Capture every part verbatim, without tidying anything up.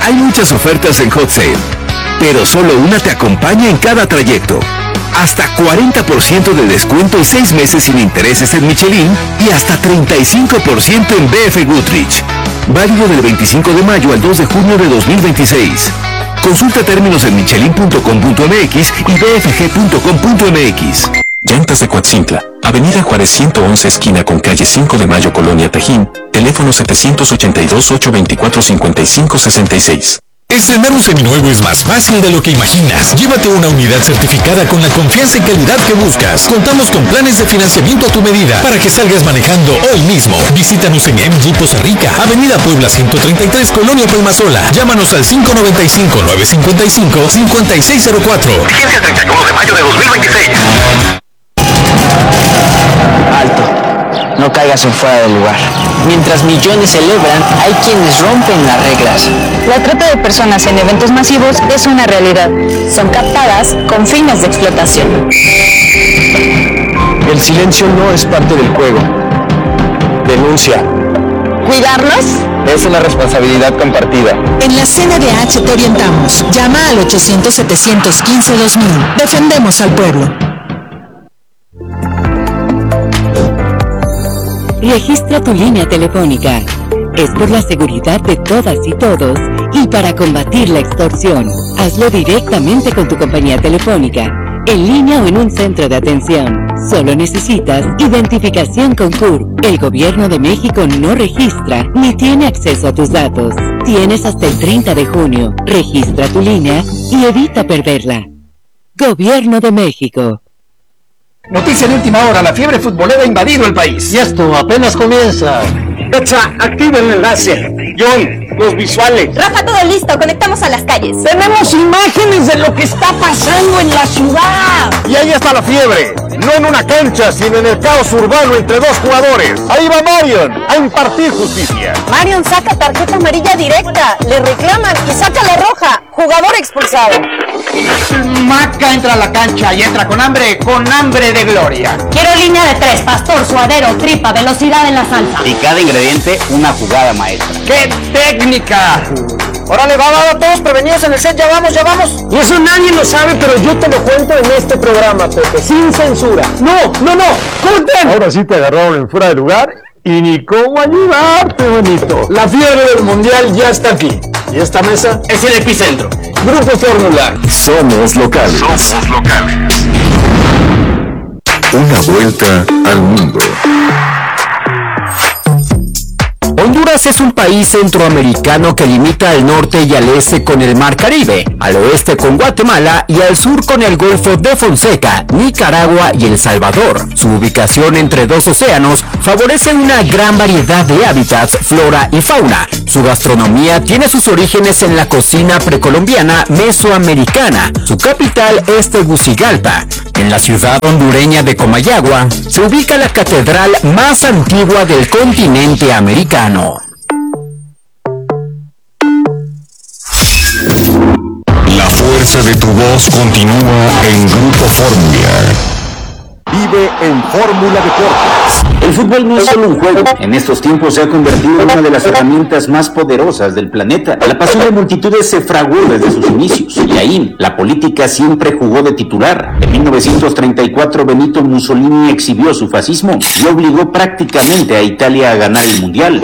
Hay muchas ofertas en Hot Sale, pero solo una te acompaña en cada trayecto. Hasta cuarenta por ciento de descuento y seis meses sin intereses en Michelin y hasta treinta y cinco por ciento en B F Goodrich. Válido del veinticinco de mayo al dos de junio de dos mil veintiséis. Consulta términos en michelin punto com punto m x y b f g punto com punto m x. Llantas de Coatzintla, Avenida Juárez ciento once esquina con calle cinco de mayo Colonia Tajín, teléfono setecientos ochenta y dos, ochocientos veinticuatro, cincuenta y cinco sesenta y seis. Estrenar un seminuevo es más fácil de lo que imaginas. Llévate una unidad certificada con la confianza y calidad que buscas. Contamos con planes de financiamiento a tu medida para que salgas manejando hoy mismo. Visítanos en M G Poza Rica, Avenida Puebla ciento treinta y tres, Colonia Palmasola. Llámanos al cinco noventa y cinco, novecientos cincuenta y cinco, cincuenta y seis cero cuatro. Vigencia el treinta y uno de mayo de dos mil veintiséis. Alto. No caigas en fuera del lugar. Mientras millones celebran, hay quienes rompen las reglas. La trata de personas en eventos masivos es una realidad. Son captadas con fines de explotación. El silencio no es parte del juego. Denuncia. ¿Cuidarlos? Es una responsabilidad compartida. En la C N D H te orientamos. Llama al ochocientos, setecientos quince, dos mil. Defendemos al pueblo. Registra tu línea telefónica. Es por la seguridad de todas y todos y para combatir la extorsión. Hazlo directamente con tu compañía telefónica, en línea o en un centro de atención. Solo necesitas identificación con C U R. El Gobierno de México no registra ni tiene acceso a tus datos. Tienes hasta el treinta de junio. Registra tu línea y evita perderla. Gobierno de México. Noticia de última hora, la fiebre futbolera ha invadido el país. Y esto apenas comienza. Pecha, activa el enlace. John, los visuales. Rafa, todo listo, conectamos a las calles. Tenemos imágenes de lo que está pasando en la ciudad. Y ahí está la fiebre, no en una cancha, sino en el caos urbano entre dos jugadores. Ahí va Marion a impartir justicia. Marion saca tarjeta amarilla directa, le reclaman y saca la roja. Jugador expulsado. Maca entra a la cancha y entra con hambre, con hambre de gloria. Quiero línea de tres, pastor, suadero, tripa, velocidad en la salsa. Y cada ingrediente, una jugada maestra. ¡Qué técnica! Órale, va, va, va, todos prevenidos en el set, ya vamos, ya vamos. Y eso nadie lo sabe, pero yo te lo cuento en este programa, Pepe, sin censura. No, no, no, corten. Ahora sí te agarraron en fuera de lugar y ni cómo ayudarte, bonito. La fiebre del mundial ya está aquí. Y esta mesa es el epicentro. Grupo Fórmula. Somos locales. Somos locales. Una vuelta al mundo. Honduras es un país centroamericano que limita al norte y al este con el Mar Caribe, al oeste con Guatemala y al sur con el Golfo de Fonseca, Nicaragua y El Salvador. Su ubicación entre dos océanos favorece una gran variedad de hábitats, flora y fauna. Su gastronomía tiene sus orígenes en la cocina precolombiana mesoamericana. Su capital es Tegucigalpa. En la ciudad hondureña de Comayagua se ubica la catedral más antigua del continente americano. La fuerza de tu voz continúa en Grupo Fórmula. Vive en Fórmula Deportes. El fútbol no es solo un juego. En estos tiempos se ha convertido en una de las herramientas más poderosas del planeta. La pasión de multitudes se fraguó desde sus inicios. Y ahí, la política siempre jugó de titular. En mil novecientos treinta y cuatro, Benito Mussolini exhibió su fascismo y obligó prácticamente a Italia a ganar el Mundial.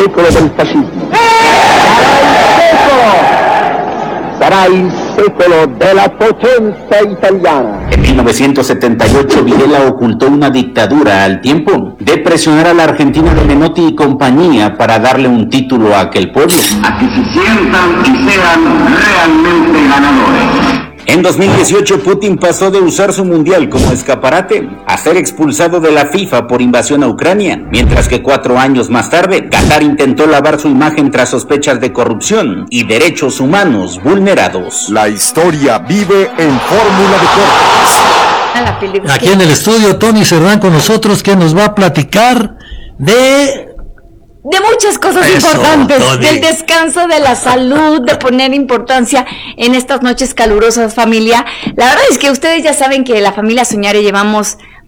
Sarà il secolo della potenza italiana. En mil novecientos setenta y ocho, Videla ocultó una dictadura al tiempo de presionar a la Argentina de Menotti y compañía para darle un título a aquel pueblo. A que se sientan y sean realmente ganadores. En dos mil dieciocho, Putin pasó de usar su mundial como escaparate a ser expulsado de la FIFA por invasión a Ucrania, mientras que cuatro años más tarde, Qatar intentó lavar su imagen tras sospechas de corrupción y derechos humanos vulnerados. La historia vive en Fórmula Deportes. Aquí en el estudio, Tony Serrán con nosotros, que nos va a platicar de... De muchas cosas Eso, importantes, Tony. Del descanso, de la salud, de poner importancia en estas noches calurosas, familia. La verdad es que ustedes ya saben que la familia Soñare llevamos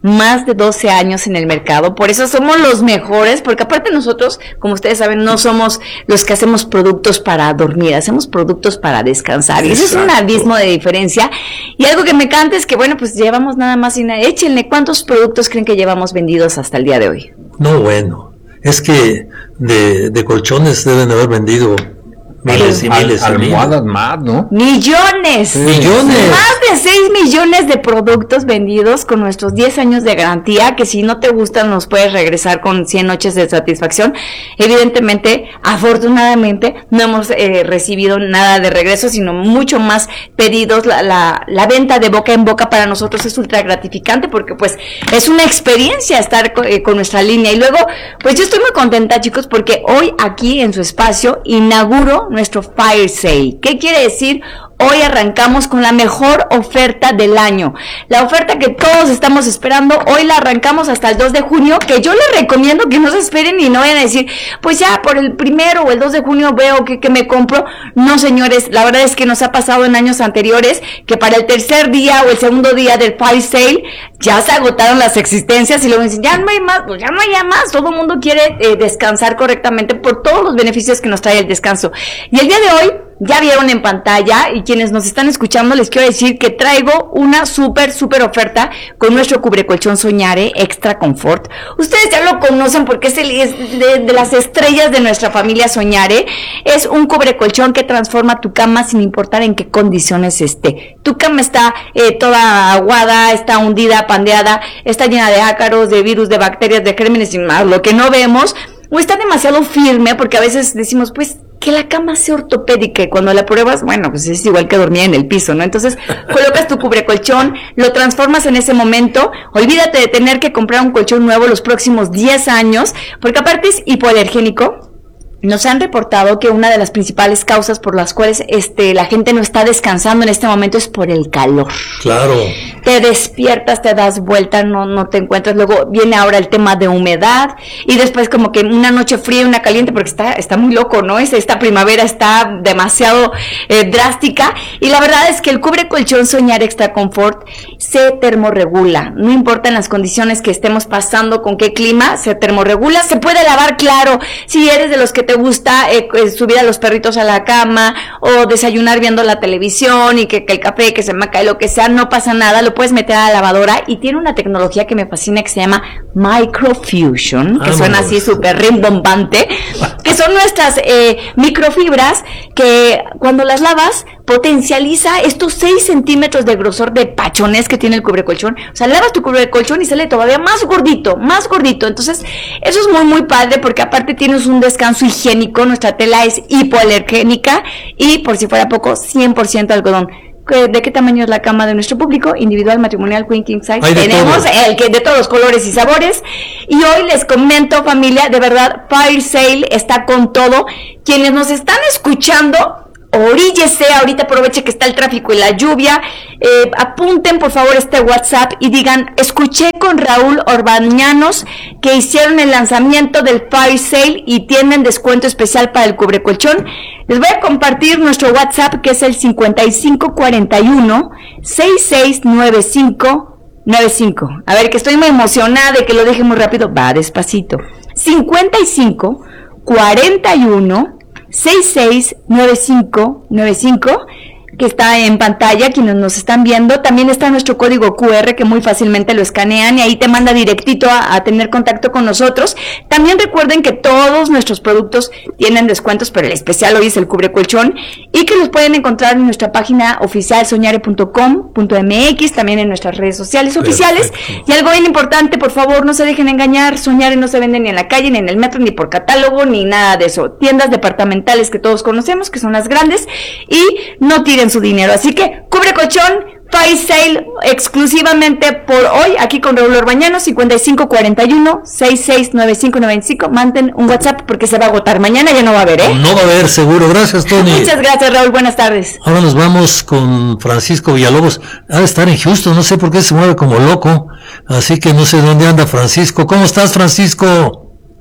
más de doce años en el mercado, por eso somos los mejores, porque aparte nosotros, como ustedes saben, no somos los que hacemos productos para dormir, hacemos productos para descansar, y eso es un abismo de diferencia. Y algo que me encanta es que, bueno, pues llevamos nada más y nada, échenle, ¿cuántos productos creen que llevamos vendidos hasta el día de hoy? No, bueno, es que de, de colchones deben haber vendido miles y miles. Al, almohadas más, ¿no? Millones. Millones. Más de seis millones de productos vendidos con nuestros diez años de garantía, que si no te gustan nos puedes regresar con cien noches de satisfacción. Evidentemente, afortunadamente, no hemos eh, recibido nada de regreso, sino mucho más pedidos. La, la, la venta de boca en boca para nosotros es ultra gratificante, porque pues es una experiencia estar co- eh, con nuestra línea. Y luego, pues yo estoy muy contenta, chicos, porque hoy aquí en su espacio inauguro nuestro Fire Sale. ¿Qué quiere decir? Hoy arrancamos con la mejor oferta del año. La oferta que todos estamos esperando, hoy la arrancamos hasta el dos de junio, que yo les recomiendo que no se esperen y no vayan a decir, pues ya por el primero o el dos de junio veo que, que me compro. No, señores, la verdad es que nos ha pasado en años anteriores que para el tercer día o el segundo día del Fire Sale ya se agotaron las existencias y luego dicen, ya no hay más, pues ya no hay más. Todo el mundo quiere eh, descansar correctamente por todos los beneficios que nos trae el descanso. Y el día de hoy, ya vieron en pantalla, y quienes nos están escuchando les quiero decir que traigo una súper, súper oferta con nuestro cubrecolchón Soñare Extra Confort. Ustedes ya lo conocen porque es, el, es de, de las estrellas de nuestra familia Soñare. Es un cubrecolchón que transforma tu cama sin importar en qué condiciones esté. Tu cama está eh, toda aguada, está hundida, pandeada, está llena de ácaros, de virus, de bacterias, de gérmenes y más, lo que no vemos, o está demasiado firme, porque a veces decimos, pues, que la cama sea ortopédica, y cuando la pruebas, bueno, pues es igual que dormir en el piso, ¿no? Entonces, colocas tu cubrecolchón, lo transformas en ese momento, olvídate de tener que comprar un colchón nuevo los próximos diez años, porque aparte es hipoalergénico. Nos han reportado que una de las principales causas por las cuales este la gente no está descansando en este momento es por el calor. Claro. Te despiertas, te das vuelta, no no te encuentras. Luego viene ahora el tema de humedad, y después como que una noche fría y una caliente, porque está está muy loco, ¿no? Esta primavera está demasiado eh, drástica, y la verdad es que el cubre colchón Soñare Extra Confort se termorregula. No importa en las condiciones que estemos pasando, con qué clima, se termorregula. Se puede lavar, claro, si eres de los que te gusta eh, subir a los perritos a la cama o desayunar viendo la televisión y que, que el café que se me cae, lo que sea, no pasa nada, lo puedes meter a la lavadora, y tiene una tecnología que me fascina que se llama Microfusion, que ah, suena así súper rimbombante, que son nuestras eh, microfibras que cuando las lavas potencializa estos seis centímetros de grosor de pachones que tiene el cubrecolchón. O sea, lavas tu cubrecolchón y sale todavía más gordito, más gordito. Entonces, eso es muy, muy padre, porque aparte tienes un descanso higiénico. Nuestra tela es hipoalergénica y, por si fuera poco, cien por ciento algodón. ¿De qué tamaño es la cama de nuestro público? Individual, matrimonial, queen, king size. Tenemos todo. el que de todos los colores y sabores. Y hoy les comento, familia, de verdad, Fire Sale está con todo. Quienes nos están escuchando, oríllese, ahorita aproveche que está el tráfico y la lluvia, eh, apunten por favor este WhatsApp y digan, escuché con Raúl Orbañanos que hicieron el lanzamiento del Fire Sale y tienen descuento especial para el cubrecolchón. Les voy a compartir nuestro WhatsApp, que es el cincuenta y cinco cuarenta y uno, sesenta y seis noventa y cinco noventa y cinco. A ver, que estoy muy emocionada de que lo deje muy rápido, va despacito. cincuenta y cinco cuarenta y uno sesenta y seis noventa y cinco noventa y cinco, que está en pantalla, quienes nos están viendo. También está nuestro código cu erre, que muy fácilmente lo escanean y ahí te manda directito a, a tener contacto con nosotros. También recuerden que todos nuestros productos tienen descuentos, pero el especial hoy es el cubrecolchón, y que los pueden encontrar en nuestra página oficial soñare punto com punto eme equis, también en nuestras redes sociales oficiales. Perfecto. Y algo bien importante, por favor, no se dejen engañar, Soñare no se vende ni en la calle, ni en el metro, ni por catálogo, ni nada de eso. Tiendas departamentales que todos conocemos, que son las grandes, y no tiren su dinero. Así que, cubrecolchón Fire Sale exclusivamente por hoy, aquí con Raúl Orbañanos, cincuenta y cinco cuarenta y uno, sesenta y seis noventa y cinco noventa y cinco. Manden un WhatsApp porque se va a agotar. Mañana ya no va a haber, ¿eh? No va a haber, seguro. Gracias, Tony. Muchas gracias, Raúl. Buenas tardes. Ahora nos vamos con Francisco Villalobos. Ha de estar en Houston, no sé por qué se mueve como loco. Así que no sé dónde anda Francisco. ¿Cómo estás, Francisco?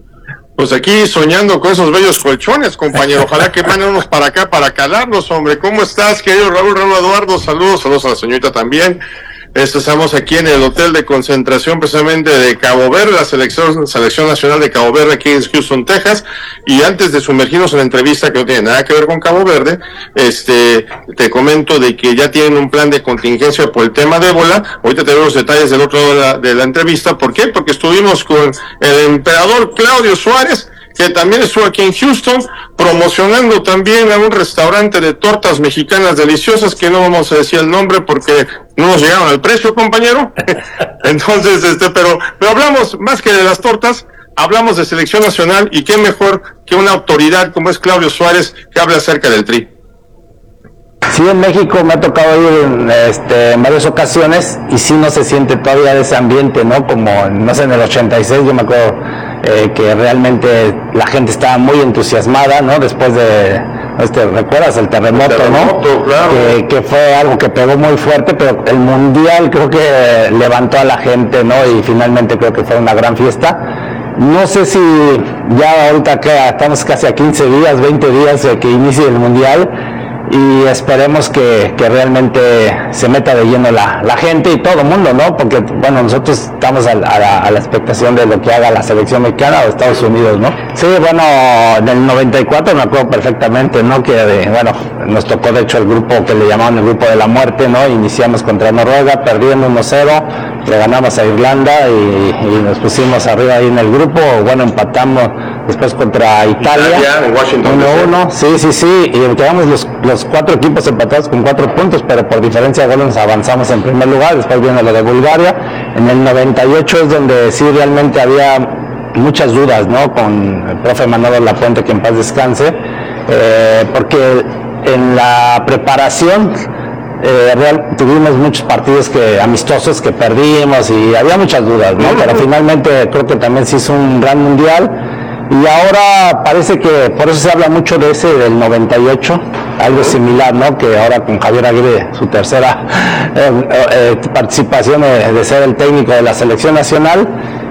Pues aquí soñando con esos bellos colchones, compañero. Ojalá que manden unos para acá para calarlos, hombre. ¿Cómo estás, querido Raúl, Raúl Eduardo? Saludos, saludos a la señorita también. Estamos aquí en el hotel de concentración precisamente de Cabo Verde, la selección, selección nacional de Cabo Verde aquí en Houston, Texas. Y antes de sumergirnos en la entrevista que no tiene nada que ver con Cabo Verde, este, te comento de que ya tienen un plan de contingencia por el tema de ébola. Ahorita tenemos los detalles del otro lado de la, de la entrevista. ¿Por qué? Porque estuvimos con el emperador Claudio Suárez, que también estuvo aquí en Houston, promocionando también a un restaurante de tortas mexicanas deliciosas, que no vamos a decir el nombre porque no nos llegaron al precio, compañero. Entonces, este, pero, pero hablamos más que de las tortas, hablamos de selección nacional, y qué mejor que una autoridad como es Claudio Suárez, que habla acerca del Tri. Sí, en México me ha tocado ir en, este, en varias ocasiones, y sí no se siente todavía ese ambiente, ¿no? Como, no sé, en el ochenta y seis yo me acuerdo eh, que realmente la gente estaba muy entusiasmada, ¿no? Después de, este, ¿recuerdas? El terremoto, el terremoto, ¿no? Claro. Que, que fue algo que pegó muy fuerte, pero el Mundial creo que levantó a la gente, ¿no? Y finalmente creo que fue una gran fiesta. No sé si ya ahorita que estamos casi a quince días, veinte días de que inicie el Mundial, y esperemos que, que realmente se meta de lleno la, la gente y todo el mundo, ¿no? Porque, bueno, nosotros estamos a, a, la, a la expectación de lo que haga la selección mexicana o Estados Unidos, ¿no? Sí, bueno, en el noventa y cuatro me acuerdo perfectamente, ¿no? Que, de, bueno, nos tocó de hecho el grupo que le llamaban el grupo de la muerte, ¿no? Iniciamos contra Noruega, perdiendo uno cero, le ganamos a Irlanda y, y nos pusimos arriba ahí en el grupo, bueno, empatamos después contra Italia, uno uno, sí, sí, sí, y quedamos los, los cuatro equipos empatados con cuatro puntos, pero por diferencia de goles avanzamos en primer lugar. Después viene lo de Bulgaria. En el noventa y ocho es donde sí realmente había muchas dudas, ¿no? Con el profe Manolo Lapuente, que en paz descanse, eh, porque en la preparación eh, real, tuvimos muchos partidos que amistosos que perdimos y había muchas dudas, ¿no? Pero finalmente creo que también se hizo un gran mundial. Y ahora parece que, por eso se habla mucho de ese del noventa y ocho, algo similar, ¿no? Que ahora con Javier Aguirre, su tercera eh, eh, participación de, de ser el técnico de la selección nacional,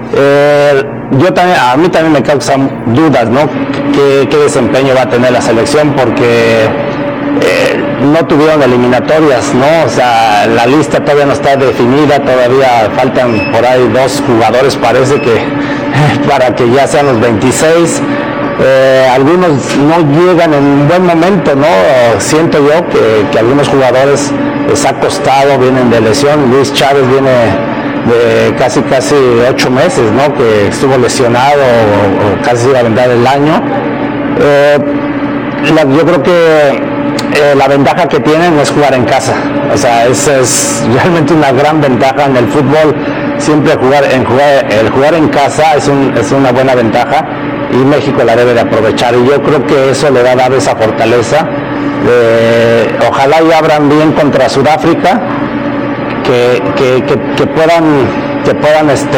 eh, yo también, a mí también me causan dudas, ¿no? ¿Qué, qué desempeño va a tener la selección? Porque eh, no tuvieron eliminatorias, ¿no? O sea, la lista todavía no está definida, todavía faltan por ahí dos jugadores, parece que para que ya sean los veintiséis. Eh, algunos no llegan en un buen momento, ¿no? Siento yo que, que algunos jugadores les ha costado, vienen de lesión. Luis Chávez viene de casi casi ocho meses, ¿no? Que estuvo lesionado o, o casi iba a aventar el año. Eh, la, yo creo que eh, la ventaja que tienen es jugar en casa. O sea, esa es realmente una gran ventaja en el fútbol. Siempre jugar en jugar, el jugar en casa es, un, es una buena ventaja, y México la debe de aprovechar, y yo creo que eso le va a dar esa fortaleza. Eh, ojalá y abran bien contra Sudáfrica, que, que, que, que puedan, que puedan este,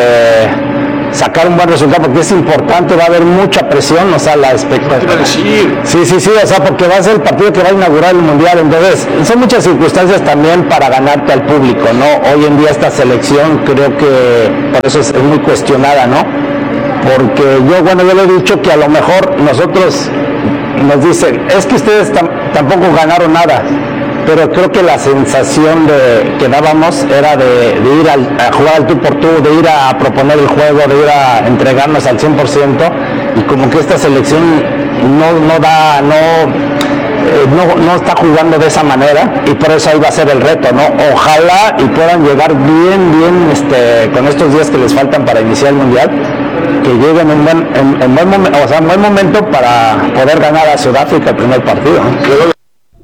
sacar un buen resultado, porque es importante, va a haber mucha presión, o sea, la expectativa. Sí, sí, sí, o sea, porque va a ser el partido que va a inaugurar el Mundial, entonces son muchas circunstancias también para ganarte al público, ¿no? Hoy en día esta selección creo que por eso es, es muy cuestionada, ¿no? Porque yo, bueno, yo le he dicho que a lo mejor nosotros nos dicen, es que ustedes tam tampoco ganaron nada, pero creo que la sensación de, que dábamos era de, de ir al, a jugar al tú por tú, de ir a proponer el juego, de ir a entregarnos al cien por ciento, y como que esta selección no, no da, no, eh, no, no está jugando de esa manera, y por eso ahí va a ser el reto, ¿no? Ojalá y puedan llegar bien, bien, este, con estos días que les faltan para iniciar el Mundial, que lleguen en buen, en, en buen momento, o sea, en buen momento para poder ganar a Sudáfrica el primer partido, ¿no?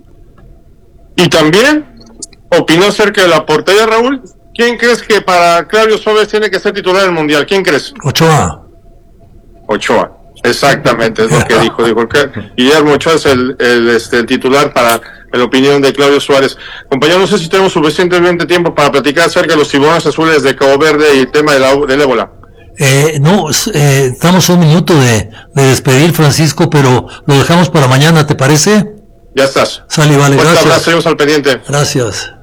Y también opinó acerca de la portería, Raúl. ¿Quién crees que para Claudio Suárez tiene que ser titular del Mundial? ¿Quién crees? Ochoa. Ochoa, exactamente, es lo que dijo. Dijo que Guillermo Ochoa es el, el, este, el titular para la opinión de Claudio Suárez. Compañero, no sé si tenemos suficientemente tiempo para platicar acerca de los tiburones azules de Cabo Verde y el tema de la, del ébola. Eh, no, eh, estamos a un minuto de, de despedir, Francisco, pero lo dejamos para mañana, ¿te parece? Ya estás. Sale, vale, gracias. Un abrazo, seguimos al pendiente. Gracias.